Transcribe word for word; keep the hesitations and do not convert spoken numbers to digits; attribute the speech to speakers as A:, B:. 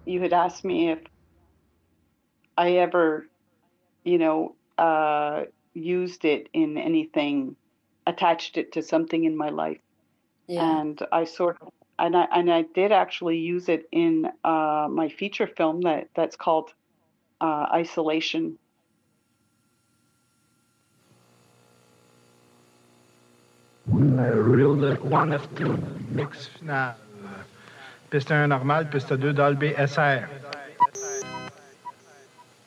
A: you had asked me if I ever, you know, uh, used it in anything, attached it to something in my life.
B: Yeah.
A: And I sort of, and I and I did actually use it in uh, my feature film that that's called uh, Isolation.
C: Real one F two mix final. Piste un normal, piste deux Dolby S R.